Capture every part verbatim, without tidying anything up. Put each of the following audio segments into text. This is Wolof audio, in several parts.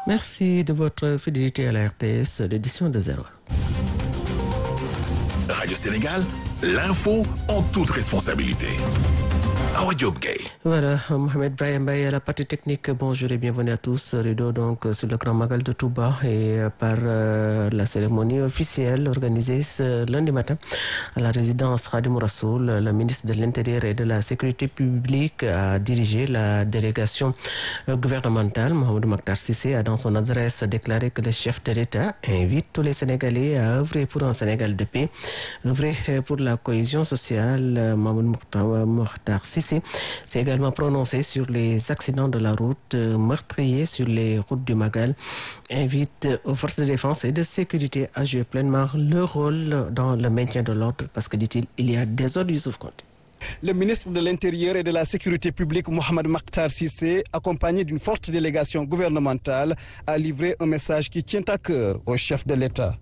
Merci de votre fidélité à la R T S, l'édition de zéro. Radio Sénégal, l'info en toute responsabilité. Voilà, Mohamed Brahim Baye à la partie technique. Bonjour et bienvenue à tous. Rideau donc sur le Grand Magal de Touba et par euh, la cérémonie officielle organisée ce lundi matin à la résidence Khadimou Rassoul. Le ministre de l'Intérieur et de la Sécurité publique a dirigé la délégation gouvernementale. Mohamed Makhtar Cissé a dans son adresse déclaré que le chef de l'État invite tous les Sénégalais à œuvrer pour un Sénégal de paix, œuvrer pour la cohésion sociale. Mohamed Makhtar Cissé s'est également prononcé sur les accidents de la route meurtriers sur les routes du Magal, invite aux forces de défense et de sécurité à jouer pleinement leur rôle dans le maintien de l'ordre parce que, dit-il, il y a des ordres Youssouf Konté. Le ministre de l'Intérieur et de la Sécurité publique, Mohamed Makhtar Cissé, accompagné d'une forte délégation gouvernementale, a livré un message qui tient à cœur au chef de l'État.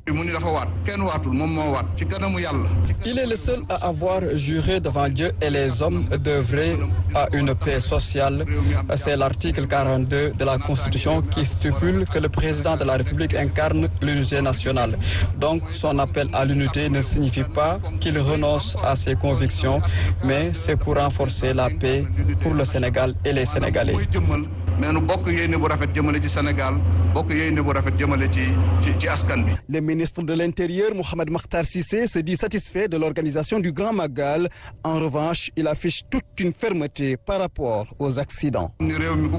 Il est le seul à avoir juré devant Dieu et les hommes d'œuvrer à une paix sociale. C'est l'article quarante-deux de la Constitution qui stipule que le président de la République incarne l'unité nationale. Donc son appel à l'unité ne signifie pas qu'il renonce à ses convictions, mais mais c'est pour renforcer la paix pour le Sénégal et les Sénégalais. Le ministre de l'Intérieur, Mohamed Makhtar Cissé, se dit satisfait de l'organisation du Grand Magal. En revanche, il affiche toute une fermeté par rapport aux accidents. Il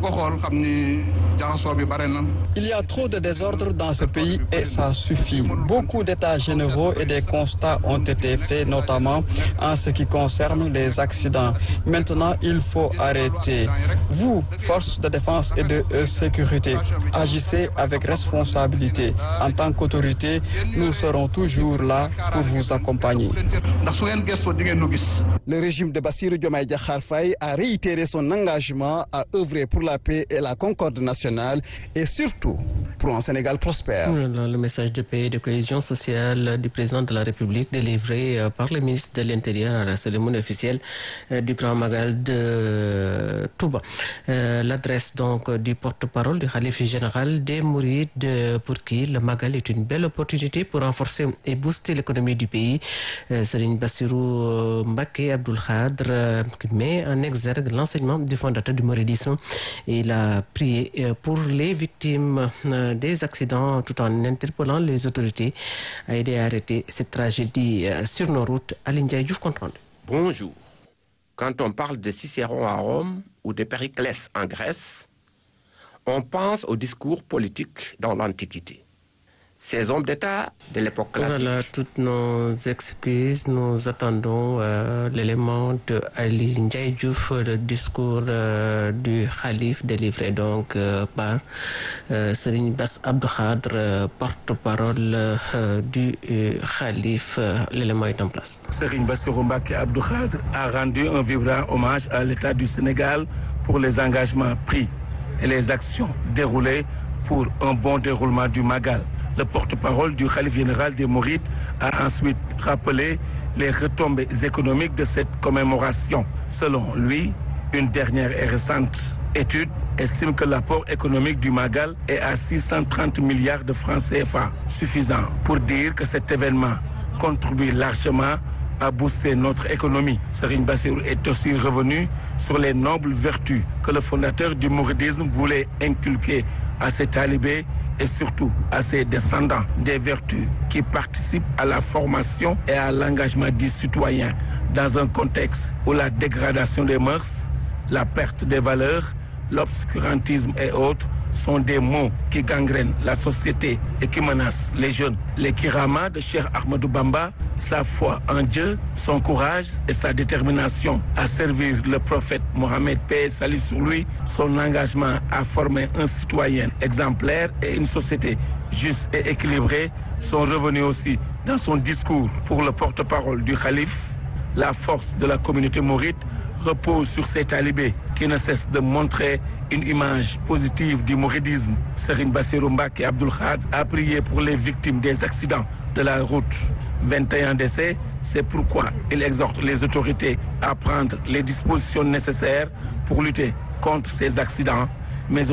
y a trop de désordre dans ce pays et ça suffit. Beaucoup d'états généraux et des constats ont été faits, notamment en ce qui concerne les accidents. Maintenant, il faut arrêter. Vous, forces de défense et de sécurité, agissez avec responsabilité. En tant qu'autorité, nous serons toujours là pour vous accompagner. Le régime de Bassirou Diomaye Diakhar Faye a réitéré son engagement à œuvrer pour la paix et la concorde nationale et surtout pour un Sénégal prospère. Le message de paix et de cohésion sociale du président de la République délivré par le ministre de l'Intérieur à la cérémonie officielle du Grand Magal de Touba. L'adresse donc du porte-parole du Khalife général des Mourides pour qui le Magal est une belle opportunité pour renforcer et booster l'économie du pays. Serigne Bassirou Mbacké Abdoul Khadr met en exergue l'enseignement du fondateur du mouridisme. Il a prié pour les victimes des accidents tout en interpellant les autorités à aider à arrêter cette tragédie sur nos routes. Aline Ndiaye Diouf compte rendu. Bonjour. Quand on parle de Cicéron à Rome ou de Périclès en Grèce, on pense au discours politique dans l'Antiquité. Ces hommes d'État de l'époque classique. Voilà, toutes nos excuses. Nous attendons euh, l'élément de Ali Ndiaye Diouf, le discours euh, du Khalife délivré donc euh, par euh, Serigne Bass Abdou Khadr, euh, porte-parole euh, du euh, Khalife. L'élément est en place. Serigne Bassirou Mbacké Abdou Khadr a rendu un vibrant hommage à l'État du Sénégal pour les engagements pris et les actions déroulées pour un bon déroulement du Magal. Le porte-parole du Khalife général des Mourides a ensuite rappelé les retombées économiques de cette commémoration. Selon lui, une dernière et récente étude estime que l'apport économique du Magal est à six cent trente milliards de francs C F A, suffisant pour dire que cet événement contribue largement à booster notre économie. Serigne Bassirou est aussi revenu sur les nobles vertus que le fondateur du mouridisme voulait inculquer à ses talibés et surtout à ses descendants, des vertus qui participent à la formation et à l'engagement du citoyen dans un contexte où la dégradation des mœurs, la perte des valeurs, l'obscurantisme et autres sont des maux qui gangrènent la société et qui menacent les jeunes. Les Kirama de Cheikh Ahmadou Bamba, sa foi en Dieu, son courage et sa détermination à servir le prophète Mohammed, paix et salut sur lui, son engagement à former un citoyen exemplaire et une société juste et équilibrée sont revenus aussi dans son discours. Pour le porte-parole du Khalife, la force de la communauté mouride repose sur ces talibés qui ne cessent de montrer une image positive du mouridisme. Serigne Bassirou Mbacké Abdoul Khadr a prié pour les victimes des accidents de la route. vingt et un décès, c'est pourquoi il exhorte les autorités à prendre les dispositions nécessaires pour lutter contre ces accidents, mais aussi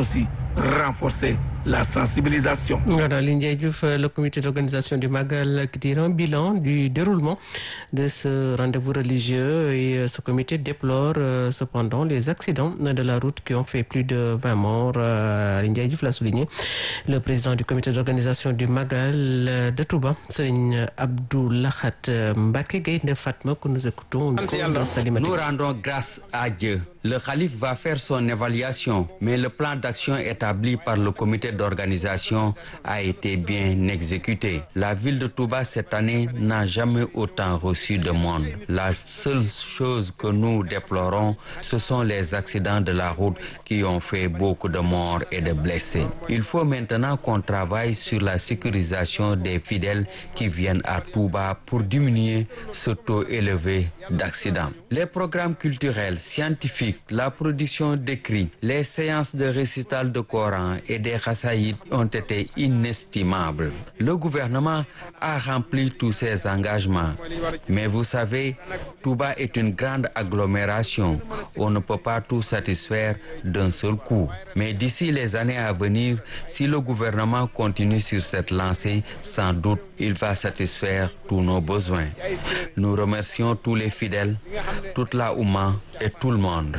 renforcer la sensibilisation. Voilà, Lindiaye Diouf, le comité d'organisation du Magal qui tire un bilan du déroulement de ce rendez-vous religieux et ce comité déplore euh, cependant les accidents de la route qui ont fait plus de vingt morts. Euh, Lindiaye Diouf l'a souligné. Le président du comité d'organisation du Magal de Touba, Serigne Abdou Lahat Mbacké Gaïndé Fatma, que nous écoutons. Nous rendons grâce à Dieu. Le calife va faire son évaluation, mais le plan d'action établi par le comité d'organisation a été bien exécuté. La ville de Touba cette année n'a jamais autant reçu de monde. La seule chose que nous déplorons, ce sont les accidents de la route qui ont fait beaucoup de morts et de blessés. Il faut maintenant qu'on travaille sur la sécurisation des fidèles qui viennent à Touba pour diminuer ce taux élevé d'accidents. Les programmes culturels, scientifiques, la production d'écrits, les séances de récital de Coran et des Khassaïd ont été inestimables. Le gouvernement a rempli tous ses engagements. Mais vous savez, Touba est une grande agglomération. On ne peut pas tout satisfaire d'un seul coup. Mais d'ici les années à venir, si le gouvernement continue sur cette lancée, sans doute, il va satisfaire tous nos besoins. Nous remercions tous les fidèles, toute la Oumma et tout le monde.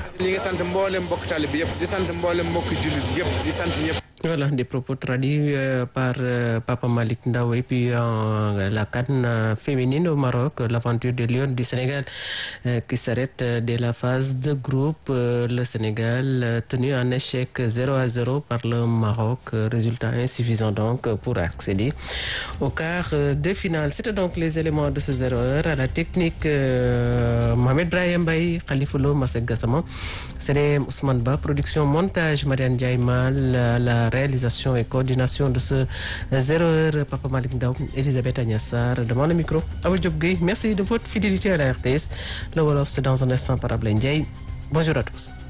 Voilà, des propos traduits euh, par euh, Papa Malik Ndao. Et puis euh, la canne euh, féminine au Maroc, l'aventure des Lions du Sénégal euh, qui s'arrête euh, dès la phase de groupe. Euh, le Sénégal euh, tenu en échec zéro à zéro par le Maroc. Euh, résultat insuffisant donc pour accéder au quart euh, de finale. C'était donc les éléments de ce zéro heure. À la technique, euh, Mohamed Brahim Baye, Khalifulo Masek Gassama, Serem Ousmane Ba, production, montage, Marianne Diaïmal, la, la réalisation et coordination de ce zéro heure, Papa Malik Ndao, Elisabeth Agnassar, devant le micro, Awa Diop Gueye. Merci de votre fidélité à la R T S. Le Wolof, c'est dans un instant par Ablaye Ndiaye. Bonjour à tous.